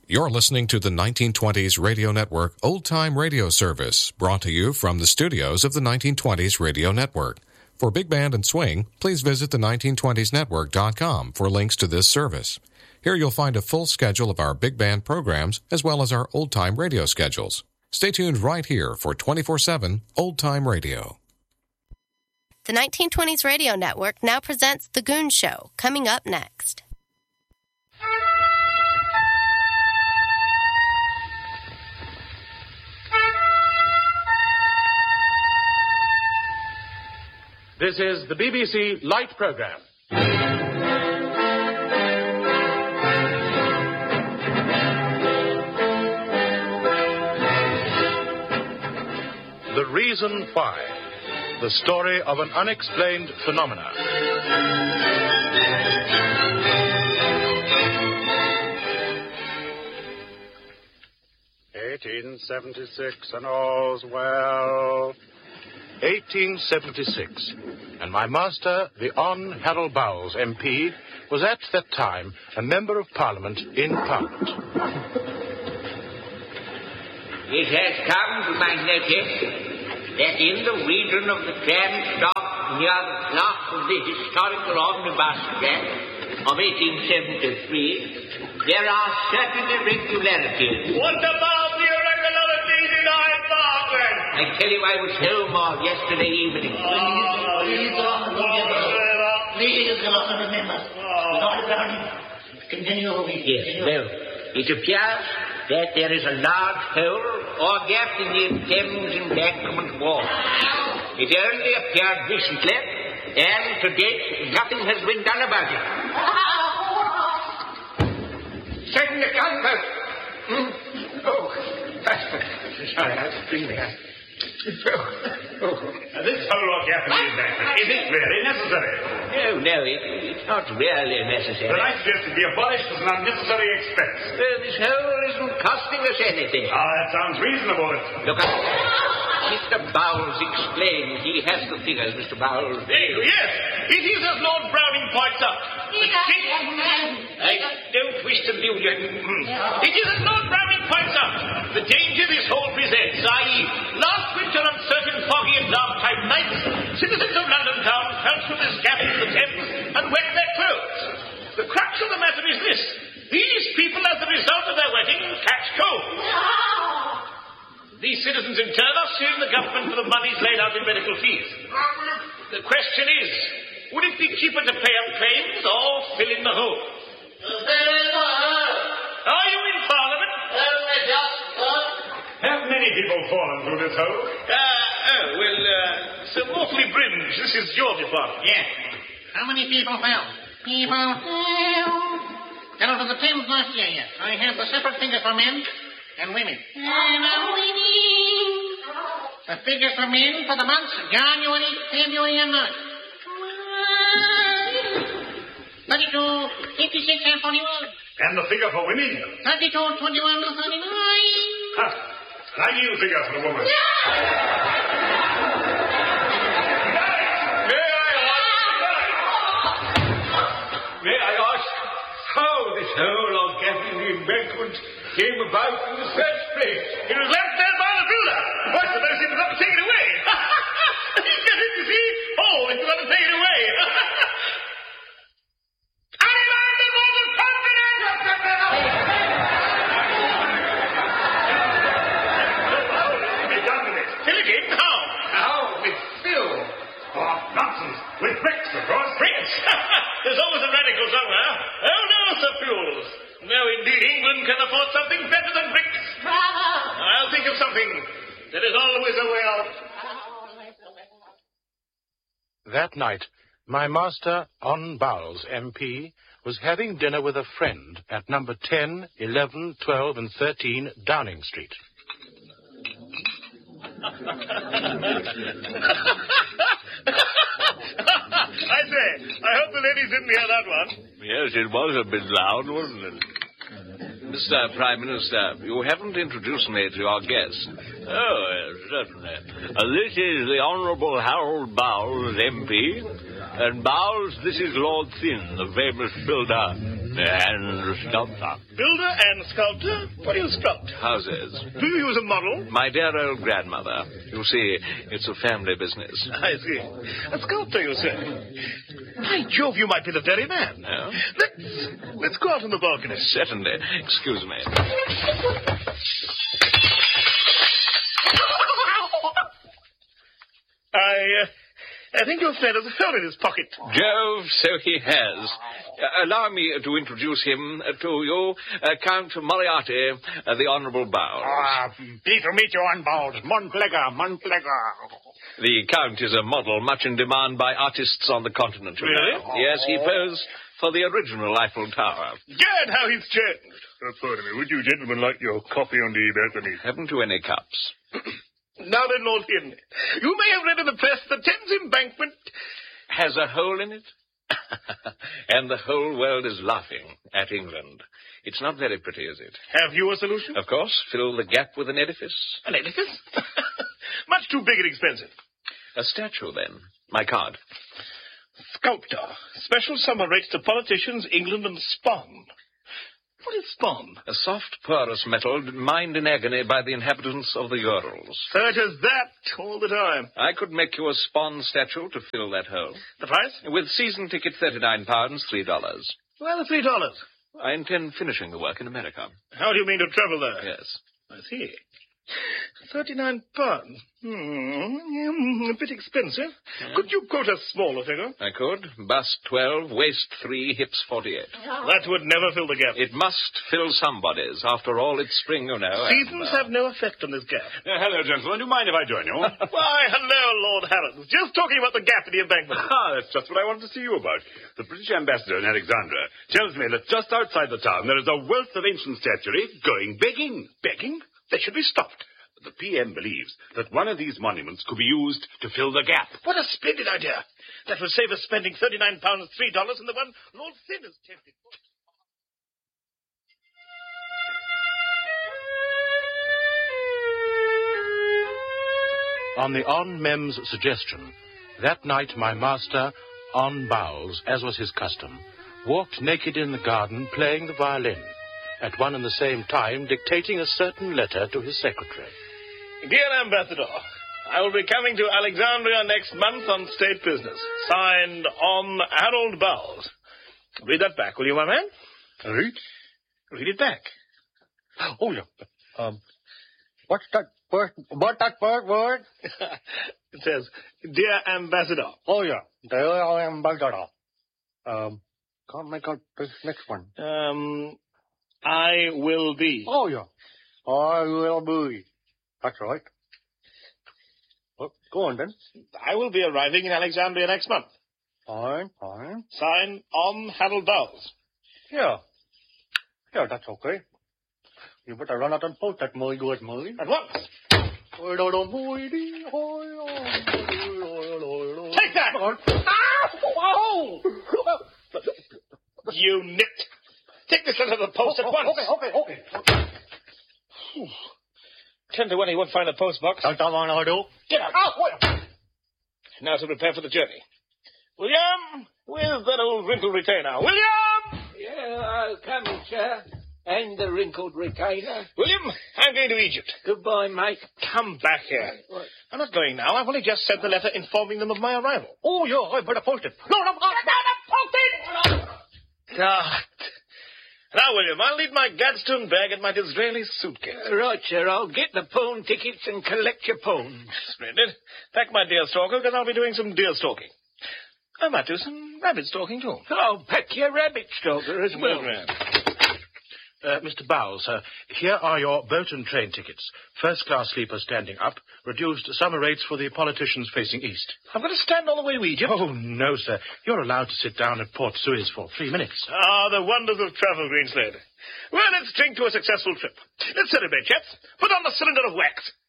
You're listening to the 1920s Radio Network Old Time Radio Service, brought to you from the studios of the 1920s Radio Network. For Big Band and Swing, please visit the 1920snetwork.com for links to this service. Here you'll find a full schedule of our Big Band programs as well as our Old Time Radio schedules. Stay tuned right here for 24/7 Old Time Radio. The 1920s Radio Network now presents The Goon Show, coming up next. This is the BBC Light Programme. The Reason Why. The story of an unexplained phenomena. "1876 and all's well." 1876, and my master, the Hon. Harold Bowles, MP, was at that time a Member of Parliament in Parliament. It has come to my notice that in the region of the Tramstock near the block of the historical omnibus track of 1873, there are certain irregularities. What about the irregularities in Hyde Park, then? I tell you, I was home all yesterday evening. Please go on, remember. Continue. Yes, well, it appears that there is a large hole or gap in the Thames embankment wall. It only appeared recently, and to date, nothing has been done about it. Send the gunboat. Oh, sorry, I was dreaming. This whole lot gap in the embankment, is it really necessary? No, it's not really necessary. Then I suggest it be abolished as an unnecessary expense. This hole isn't costing us anything. That sounds reasonable. Look up. Mr. Bowles explained. He has the figures, Mr. Bowles. Yes, it is as Lord Browning points out. Don't wish to lose you. It is as Lord Browning points out. The danger this hole presents, i.e., last winter on certain foggy and dark-type nights, citizens of London town fell through this gap into the Thames and wet their clothes. The crux of the matter is this. These people, as a result of their wetting, catch cold. These citizens, in turn, are suing the government for the monies laid out in medical fees. The question is, would it be cheaper to pay up claims or fill in the hole? Are you in Parliament? Have many people fallen through this hole? Sir Mortley Bringe, this is your department. Yes. How many people fell? Fell into the Thames last year, yes. I have the separate figures for men and women. The figures for men for the months of January, February, and March. 32, 56, and 41. And the figure for women? 32, 21, and 39. I need a figure for the woman. May I ask how this whole or gap in the embankment came about in the first place? It was left there by the builder. I suppose he was up to take it away. He's got it, you see. Oh, he was up to take it away. With bricks, of course. Bricks? There's always a radical somewhere. Oh, no, Sir Fuels. No, indeed, England can afford something better than bricks. I'll think of something. There is always a way out. That night, my master, Hon. Bowles, MP, was having dinner with a friend at number 10, 11, 12, and 13 Downing Street. I say, I hope the ladies didn't hear that one. Yes, it was a bit loud, wasn't it? Mr. Prime Minister, you haven't introduced me to your guest. Oh, yes, certainly. This is the Honourable Harold Bowles, MP. And Bowles, this is Lord Thin, the famous builder. And sculptor. Builder and sculptor? What do you sculpt? Houses. Do you use a model? My dear old grandmother. You see, it's a family business. I see. A sculptor, you say? By Jove, you might be the very man. No? Let's go out on the balcony. Certainly. Excuse me. I think your friend has a hole in his pocket. Jove, so he has. Allow me to introduce him to you, Count Moriarty, the Honourable Bowles. Pleased to meet you on Bowles. Mon pleasure. The Count is a model much in demand by artists on the continent. You know. Really? Yes, he posed for the original Eiffel Tower. Gad, how he's changed. Pardon me, would you gentlemen like your coffee on the balcony? Haven't you any cups? Now then, Lord Finlay, you may have read in the press the Thames Embankment has a hole in it? And the whole world is laughing at England. It's not very pretty, is it? Have you a solution? Of course. Fill the gap with an edifice. An edifice? Much too big and expensive. A statue, then. My card. Sculptor. Special summer rates to politicians, England, and Spawn. What is Spawn? A soft, porous metal mined in agony by the inhabitants of the Urals. So it is that all the time. I could make you a Spawn statue to fill that hole. The price? With season ticket, £39, $3. Well, $3. I intend finishing the work in America. How do you mean to travel there? Yes. I see. £39. A bit expensive. Yeah. Could you quote a smaller figure? I could. Bust 12, waist 3, hips 48. That would never fill the gap. It must fill somebody's. After all, it's spring, you know. Seasons have no effect on this gap. Hello, gentlemen. Do you mind if I join you? Why, hello, Lord Harrods. Just talking about the gap in the embankment. That's just what I wanted to see you about. The British ambassador in Alexandria tells me that just outside the town there is a wealth of ancient statuary going begging. Begging? They should be stopped. The PM believes that one of these monuments could be used to fill the gap. What a splendid idea. That would save us spending £39, $3 in the one Lord Finn has tempted for. On the Hon Mem's suggestion, that night my master, Hon Bowles, as was his custom, walked naked in the garden playing the violin, at one and the same time dictating a certain letter to his secretary. Dear Ambassador, I will be coming to Alexandria next month on state business. Signed, Hon Harold Bowles. Read that back, will you, my man? Read? Read it back. Oh, yeah. What's that first word? It says, Dear Ambassador. Oh, yeah. Dear Ambassador. Can't make out this next one. I will be. Oh, yeah. I will be. That's right. Well, go on, then. I will be arriving in Alexandria next month. Fine. Signed, Hon Harold Bowles. Yeah, that's okay. You better run out and post that, my good Murray. At once. Take that! Ow! You nit. Take this letter to the post at once. Okay. 10 to 1 he won't find the post box. Don't want to do. Get out. Now to prepare for the journey. William, where's that old wrinkled retainer? William! Yeah, I'll come, sir. And the wrinkled retainer. William, I'm going to Egypt. Goodbye, mate. Come back here. What? I'm not going now. I've only just sent the letter informing them of my arrival. Oh, yeah, I better post it. No, post it! God. Now, William, I'll leave my Gadsden bag and my Disraeli suitcase. Right, sir. I'll get the pawn tickets and collect your pawns. Splendid. Pack my deer stalker, because I'll be doing some deer stalking. I might do some rabbit stalking, too. I'll pack your rabbit stalker as well. Mr. Bowles, here are your boat and train tickets. First-class sleeper standing up, reduced summer rates for the politicians facing east. I've got to stand all the way to Egypt. Oh, no, sir. You're allowed to sit down at Port Suez for 3 minutes. Ah, the wonders of travel, Greenslade. Well, let's drink to a successful trip. Let's celebrate, chaps. Put on the cylinder of wax.